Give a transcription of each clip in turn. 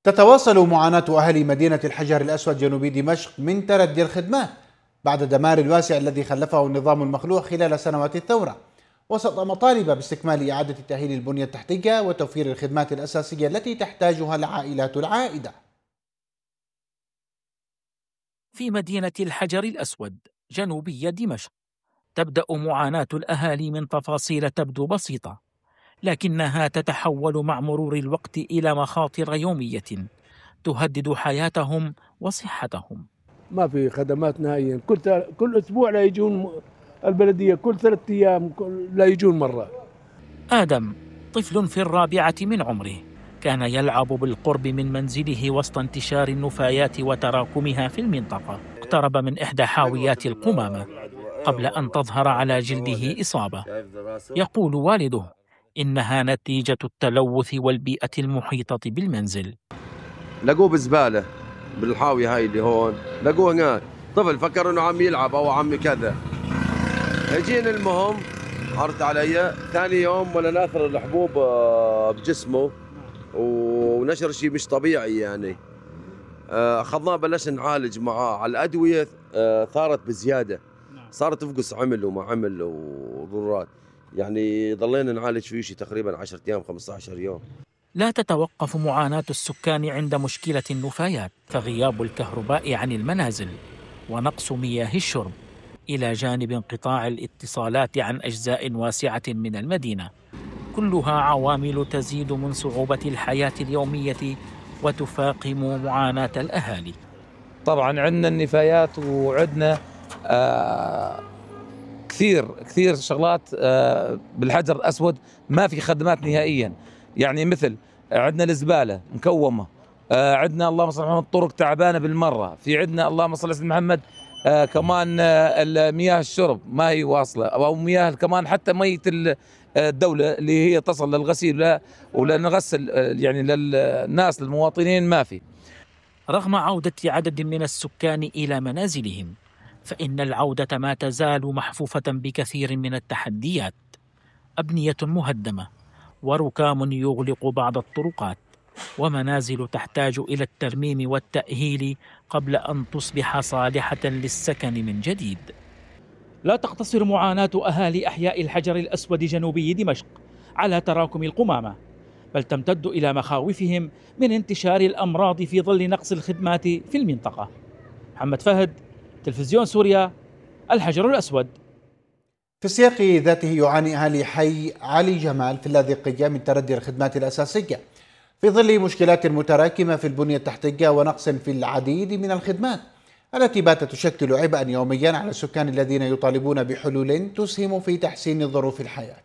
تتواصل معاناة أهالي مدينة الحجر الأسود جنوب دمشق من تردي الخدمات بعد الدمار الواسع الذي خلفه النظام المخلوع خلال سنوات الثورة، وسط مطالب باستكمال إعادة تأهيل البنية التحتية وتوفير الخدمات الأساسية التي تحتاجها العائلات العائدة. في مدينة الحجر الأسود جنوبي دمشق تبدأ معاناة الأهالي من تفاصيل تبدو بسيطة، لكنها تتحول مع مرور الوقت إلى مخاطر يومية تهدد حياتهم وصحتهم. ما في خدمات نهائيا، كل أسبوع لا يجون البلدية، كل 3 أيام لا يجون مرة. آدم طفل في الرابعة من عمره كان يلعب بالقرب من منزله وسط انتشار النفايات وتراكمها في المنطقة. اقترب من إحدى حاويات القمامة قبل أن تظهر على جلده إصابة. يقول والده إنها نتيجة التلوث والبيئة المحيطة بالمنزل. لقوه بزبالة بالحاوية هاي اللي هون، لقوه هناك طفل فكر انه عم يلعب او عم كذا. اجينا المهم عرض علي ثاني يوم ولا ناثر الحبوب بجسمه ونشر شيء مش طبيعي يعني. اخذناه بلشنا نعالج معاه على الادوية، ثارت بزيادة، صارت تفقس عمل وما عمل وضرورات، يعني ضلينا نعالج فيه شيء تقريبا 10 ايام 15 يوم. لا تتوقف معاناة السكان عند مشكلة النفايات، فغياب الكهرباء عن المنازل ونقص مياه الشرب إلى جانب انقطاع الاتصالات عن أجزاء واسعة من المدينة، كلها عوامل تزيد من صعوبة الحياة اليومية وتفاقم معاناة الأهالي. طبعا عندنا النفايات وعندنا كثير شغلات بالحجر الأسود ما في خدمات نهائيا، يعني مثل عندنا الزبالة مكومة، عندنا اللهم صل على محمد الطرق تعبانة بالمرة، في عندنا اللهم صل على سيدنا محمد كمان مياه الشرب ما هي واصلة، أو مياه كمان حتى مية الدولة اللي هي تصل للغسيل ولنغسل يعني للناس للمواطنين ما في. رغم عودة عدد من السكان إلى منازلهم، فإن العودة ما تزال محفوفة بكثير من التحديات: أبنية مهدمة، وركام يغلق بعض الطرقات، ومنازل تحتاج إلى الترميم والتأهيل قبل أن تصبح صالحة للسكن من جديد. لا تقتصر معاناة أهالي أحياء الحجر الأسود جنوبي دمشق على تراكم القمامة، بل تمتد إلى مخاوفهم من انتشار الأمراض في ظل نقص الخدمات في المنطقة. محمد فهد، تلفزيون سوريا، الحجر الأسود. في السياق ذاته يعاني أهالي حي علي جمال في اللاذقية من تردي الخدمات الأساسية في ظل مشكلات متراكمة في البنية التحتية ونقص في العديد من الخدمات التي باتت تشكل عبئا يوميا على السكان الذين يطالبون بحلول تسهم في تحسين ظروف الحياة.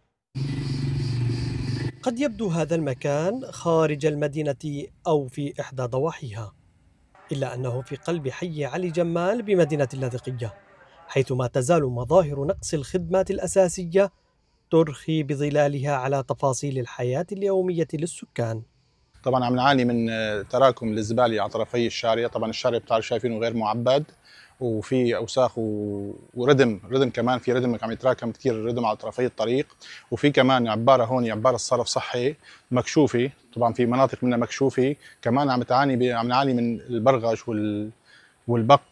قد يبدو هذا المكان خارج المدينة أو في إحدى ضواحيها، إلا أنه في قلب حي علي جمال بمدينة اللاذقية، حيث ما تزال مظاهر نقص الخدمات الأساسية ترخي بظلالها على تفاصيل الحياة اليومية للسكان. طبعا عم نعاني من تراكم الزبالة على طرفي الشارع، طبعا الشارع بتعرف شايفينه غير معبد وفي اوساخ وردم كمان، في ردم عم يتراكم كثير، ردم على طرفي الطريق، وفي كمان عباره هون عباره الصرف صحي مكشوفه، طبعا في مناطق منها مكشوفه كمان عم نعاني من البرغش والبق.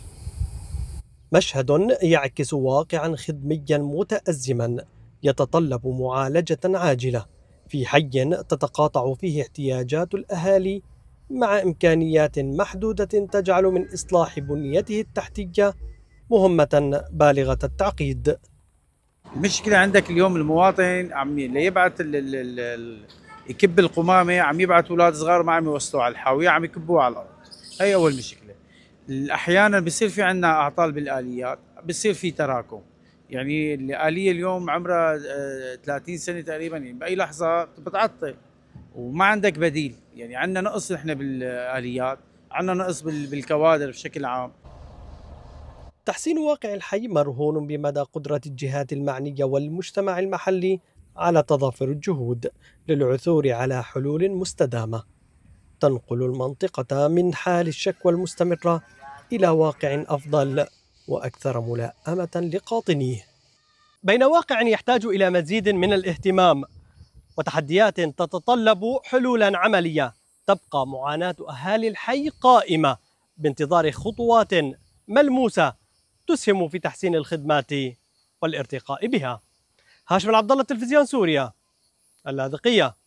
مشهد يعكس واقعا خدميا متأزما يتطلب معالجة عاجلة في حي تتقاطع فيه احتياجات الأهالي مع إمكانيات محدودة تجعل من إصلاح بنيته التحتية مهمة بالغة التعقيد. المشكلة عندك اليوم المواطن عم يبعث يكب القمامة، عم يبعث أولاد صغار ما عم يوصلوا على الحاوية، عم يكبوها على الأرض. هي أول مشكلة. أحيانا بصير في عندنا أعطال بالآليات، بصير في تراكم، يعني الآلية اليوم عمرها 30 سنة تقريبا، يعني بأي لحظة بتعطل وما عندك بديل، يعني عندنا نقص نحن بالآليات، عندنا نقص بالكوادر بشكل عام. تحسين واقع الحي مرهون بمدى قدرة الجهات المعنية والمجتمع المحلي على تضافر الجهود للعثور على حلول مستدامة تنقل المنطقة من حال الشكوى المستمرة إلى واقع أفضل وأكثر ملائمة لقاطنيه. بين واقع يحتاج إلى مزيد من الاهتمام وتحديات تتطلب حلولا عملية، تبقى معاناة أهالي الحي قائمة بانتظار خطوات ملموسة تسهم في تحسين الخدمات والارتقاء بها. هاشم عبد الله، تلفزيون سوريا، اللاذقية.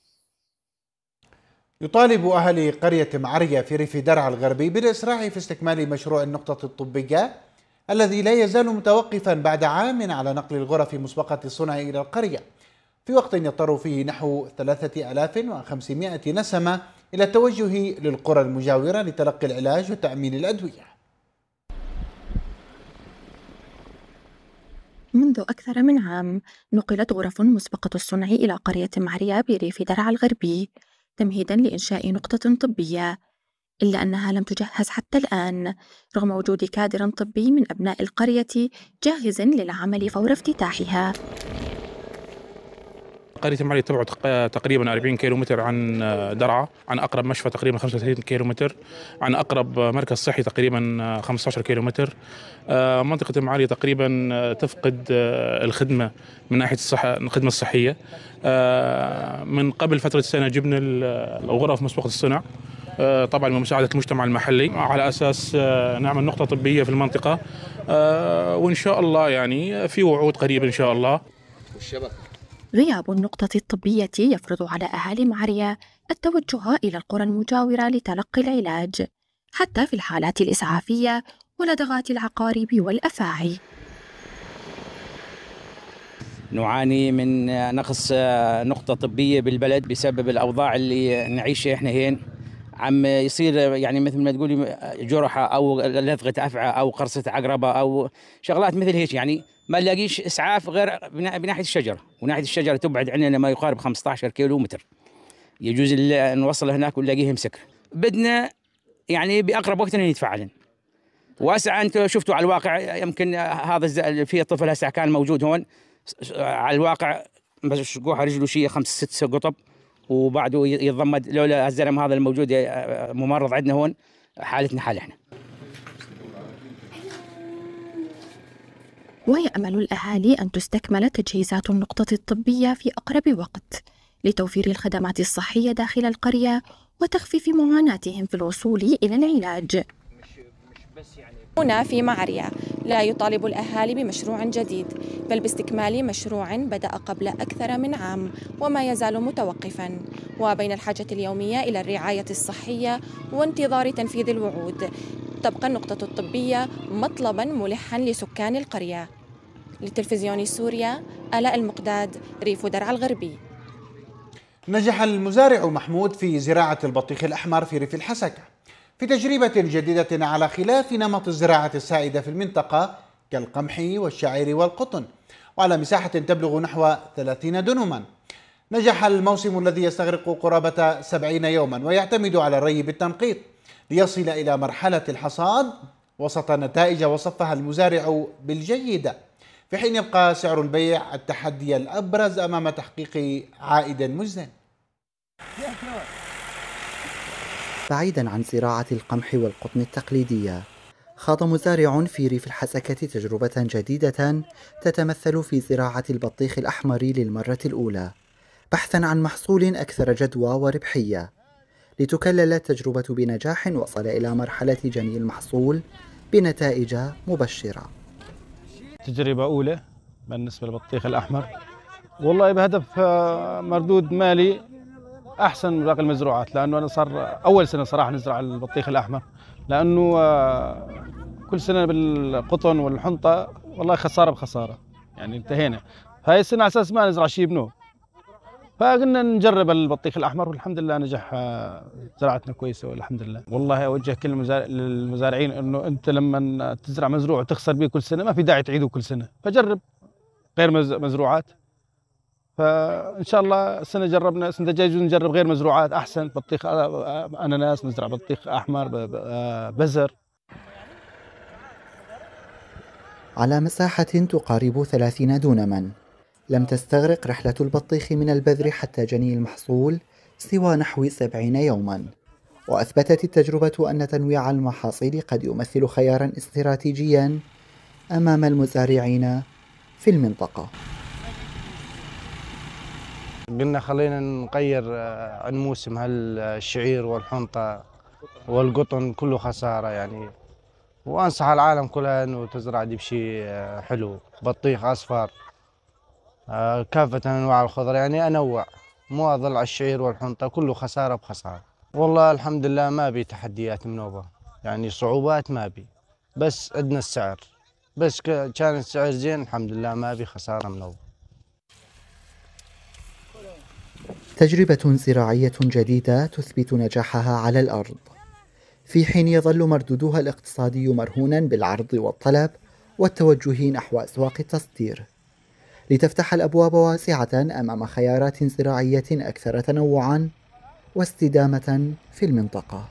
يطالب أهالي قرية معرية في ريف درعا الغربي بالإسراع في استكمال مشروع النقطة الطبية الذي لا يزال متوقفا بعد عام على نقل الغرف مسبقة الصنع إلى القرية، في وقت يضطر فيه نحو 3500 نسمة إلى التوجه للقرى المجاورة لتلقي العلاج وتأمين الأدوية. منذ أكثر من عام نقلت غرف مسبقة الصنع إلى قرية معرية بريف درعا الغربي تمهيداً لإنشاء نقطة طبية، إلا أنها لم تجهز حتى الآن رغم وجود كادر طبي من أبناء القرية جاهز للعمل فور افتتاحها. قرية معرية تبعد تقريبا 40 كيلومتر عن درعا، عن أقرب مشفى تقريبا 35 كيلومتر، عن أقرب مركز صحي تقريبا 15 كيلومتر. منطقة معرية تقريبا تفقد الخدمة من ناحية الخدمة الصحية. من قبل فترة سنة جبنا الغرف مسبقة الصنع طبعا بمساعدة المجتمع المحلي على أساس نعمل نقطة طبية في المنطقة، وإن شاء الله يعني في وعود قريبة إن شاء الله. غياب النقطة الطبية يفرض على أهالي معرية التوجه إلى القرى المجاورة لتلقي العلاج حتى في الحالات الإسعافية ولدغات العقارب والأفاعي. نعاني من نقص نقطة طبية بالبلد بسبب الأوضاع اللي نعيشها إحنا هين. عم يصير يعني مثل ما تقولي جرحة أو لدغة أفعى أو قرصة عقربة أو شغلات مثل هيك، يعني ما نلاقيش إسعاف غير بناحية الشجرة، وناحية الشجرة تبعد عننا ما يقارب 15 كيلومتر، يجوز نوصل هناك ونلاقيهم سكر. بدنا يعني بأقرب وقت يتفعلن. واسع أنتم شفتوا على الواقع، يمكن هذا في طفل هسه كان موجود هون على الواقع بس شقوها رجله شيء 5-6 قطب وبعده يتضمد. لولا الزلمه هذا الموجود ممرض عندنا هون حالتنا حال احنا. ويأمل الأهالي أن تستكمل تجهيزات النقطة الطبية في أقرب وقت لتوفير الخدمات الصحية داخل القرية وتخفيف معاناتهم في الوصول إلى العلاج. هنا في معرية لا يطالب الأهالي بمشروع جديد، بل باستكمال مشروع بدأ قبل أكثر من عام وما يزال متوقفاً، وبين الحاجة اليومية إلى الرعاية الصحية وانتظار تنفيذ الوعود تبقى النقطة الطبية مطلباً ملحاً لسكان القرية. لتلفزيون سوريا، آلاء المقداد، ريف درعا الغربي. نجح المزارع محمود في زراعة البطيخ الأحمر في ريف الحسكة في تجربة جديدة على خلاف نمط الزراعة السائدة في المنطقة كالقمح والشعير والقطن، وعلى مساحة تبلغ نحو 30 دنما. نجح الموسم الذي يستغرق قرابة 70 يوما ويعتمد على الري بالتنقيط ليصل إلى مرحلة الحصاد وسط نتائج وصفها المزارع بالجيدة، في حين يبقى سعر البيع التحدي الأبرز أمام تحقيق عائد مجزٍ. بعيدا عن زراعة القمح والقطن التقليدية، خاض مزارع في ريف الحسكة تجربة جديدة تتمثل في زراعة البطيخ الأحمر للمرة الأولى، بحثا عن محصول أكثر جدوى وربحية. لتكلل التجربة بنجاح وصل إلى مرحلة جني المحصول بنتائج مبشرة. تجربة أولى بالنسبة للبطيخ الأحمر، والله بهدف مردود مالي أحسن من باقي المزروعات، لأنه أنا صار أول سنة صراحة نزرع البطيخ الأحمر، لأنه كل سنة بالقطن والحنطة والله خسارة بخسارة، يعني انتهينا. هاي السنة على أساس ما نزرع شيء بنوب، فقلنا نجرب البطيخ الأحمر والحمد لله نجح، زراعتنا كويسة والحمد لله. والله أوجه كل للمزارعين إنه أنت لما تزرع مزروع وتخسر به كل سنة ما في داعي تعيده كل سنة، فجرب غير مزروعات. فإن شاء الله السنة جربنا، السنة الجاية نجرب غير مزروعات أحسن، بطيخ أناناس، نزرع بطيخ أحمر، بزر. على مساحة تقارب 30 دونما لم تستغرق رحلة البطيخ من البذر حتى جني المحصول سوى نحو 70 يوما، وأثبتت التجربة أن تنويع المحاصيل قد يمثل خيارا استراتيجيا أمام المزارعين في المنطقة. قلنا خلينا نغير عن موسم هالشعير والحنطة والقطن كله خسارة يعني. وأنصح العالم كلها أنه تزرع دي بشيء حلو، بطيخ أصفر، كافة أنواع الخضر، يعني أنوع، مو أظل على الشعير والحنطة كله خسارة بخسارة. والله الحمد لله ما بي تحديات منوبة، يعني صعوبات ما بي، بس عندنا السعر، بس كان السعر زين الحمد لله ما بي خسارة منوبة. تجربة زراعية جديدة تثبت نجاحها على الأرض، في حين يظل مردودها الاقتصادي مرهونا بالعرض والطلب والتوجه نحو أسواق التصدير، لتفتح الأبواب واسعة أمام خيارات زراعية أكثر تنوعا واستدامة في المنطقة.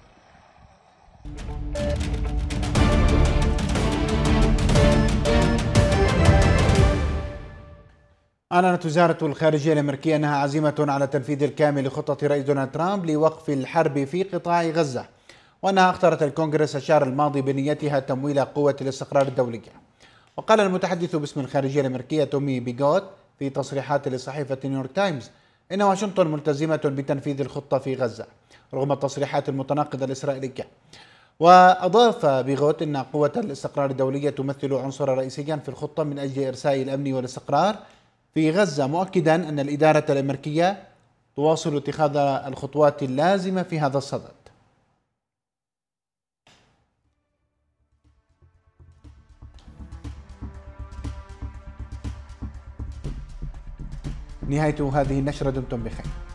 أعلنت وزارة الخارجية الأمريكية أنها عزيمة على تنفيذ الكامل لخطة رئيس دونالد ترامب لوقف الحرب في قطاع غزة، وأنها اختارت الكونغرس الشهر الماضي بنيتها تمويل قوة الاستقرار الدولية. وقال المتحدث باسم الخارجية الأمريكية تومي بيغوت في تصريحات لصحيفة نيويورك تايمز إن واشنطن ملتزمة بتنفيذ الخطة في غزة رغم التصريحات المتناقضة الإسرائيلية. وأضاف بيغوت أن قوة الاستقرار الدولية تمثل عنصرا رئيسيا في الخطة من أجل إرساء الأمن والاستقرار في غزة، مؤكدا أن الإدارة الأمريكية تواصل اتخاذ الخطوات اللازمة في هذا الصدد. نهاية هذه النشرة، دمتم بخير.